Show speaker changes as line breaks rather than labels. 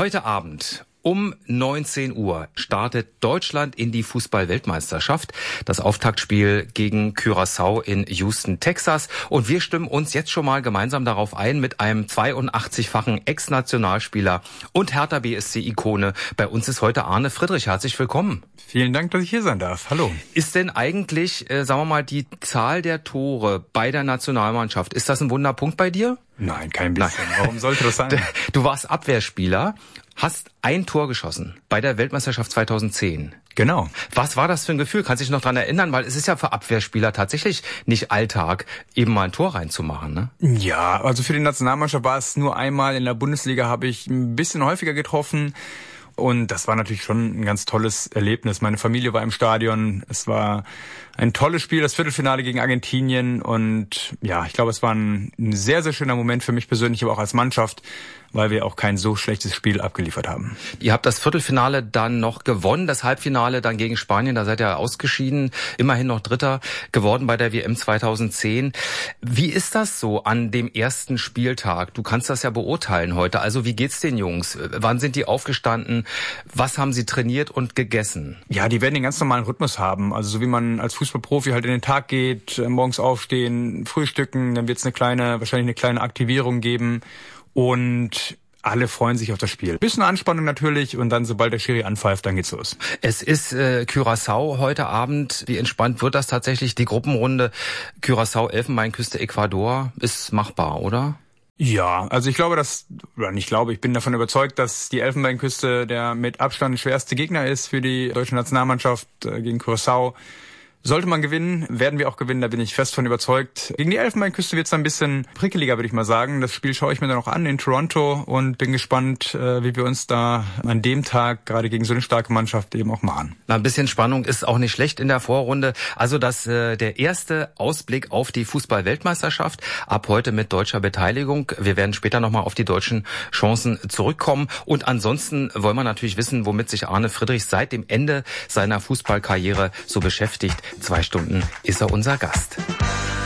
Heute Abend um 19 Uhr startet Deutschland in die Fußball-Weltmeisterschaft. Das Auftaktspiel gegen Curaçao in Houston, Texas. Und wir stimmen uns jetzt schon mal gemeinsam darauf ein mit einem 82-fachen Ex-Nationalspieler und Hertha BSC-Ikone. Bei uns ist heute Arne Friedrich. Herzlich willkommen.
Vielen Dank, dass ich hier sein darf. Hallo.
Ist denn eigentlich, sagen wir mal, die Zahl der Tore bei der Nationalmannschaft, ist das ein Wunderpunkt bei dir?
Nein, kein bisschen. Nein. Warum sollte das sein?
Du warst Abwehrspieler, hast ein Tor geschossen bei der Weltmeisterschaft 2010.
Genau.
Was war das für ein Gefühl? Kannst du dich noch dran erinnern? Weil es ist ja für Abwehrspieler tatsächlich nicht Alltag, eben mal ein Tor reinzumachen, ne?
Ja, also für die Nationalmannschaft war es nur einmal. In der Bundesliga habe ich ein bisschen häufiger getroffen. Und das war natürlich schon ein ganz tolles Erlebnis. Meine Familie war im Stadion. Es war ein tolles Spiel, das Viertelfinale gegen Argentinien. Und ja, ich glaube, es war ein sehr, sehr schöner Moment für mich persönlich, aber auch als Mannschaft, weil wir auch kein so schlechtes Spiel abgeliefert haben.
Ihr habt das Viertelfinale dann noch gewonnen, das Halbfinale dann gegen Spanien, da seid ihr ausgeschieden, immerhin noch Dritter geworden bei der WM 2010. Wie ist das so an dem ersten Spieltag? Du kannst das ja beurteilen heute. Also wie geht's den Jungs? Wann sind die aufgestanden? Was haben sie trainiert und gegessen?
Ja, die werden den ganz normalen Rhythmus haben. Also so wie man als Fußballprofi halt in den Tag geht, morgens aufstehen, frühstücken, dann wird's wahrscheinlich eine kleine Aktivierung geben. Und alle freuen sich auf das Spiel. Bisschen Anspannung natürlich und dann, sobald der Schiri anpfeift, dann geht's los.
Es ist Curaçao heute Abend. Wie entspannt wird das tatsächlich? Die Gruppenrunde Curaçao, Elfenbeinküste, Ecuador ist machbar, oder?
Ja, also ich bin davon überzeugt, dass die Elfenbeinküste der mit Abstand schwerste Gegner ist für die deutsche Nationalmannschaft gegen Curaçao. Sollte man gewinnen, werden wir auch gewinnen, da bin ich fest von überzeugt. Gegen die Elfenbeinküste wird's ein bisschen prickeliger, würde ich mal sagen. Das Spiel schaue ich mir dann auch an in Toronto und bin gespannt, wie wir uns da an dem Tag gerade gegen so eine starke Mannschaft eben auch machen.
Na, ein bisschen Spannung ist auch nicht schlecht in der Vorrunde. Also der erste Ausblick auf die Fußball-Weltmeisterschaft ab heute mit deutscher Beteiligung. Wir werden später nochmal auf die deutschen Chancen zurückkommen. Und ansonsten wollen wir natürlich wissen, womit sich Arne Friedrich seit dem Ende seiner Fußballkarriere so beschäftigt. 2 Stunden ist er unser Gast.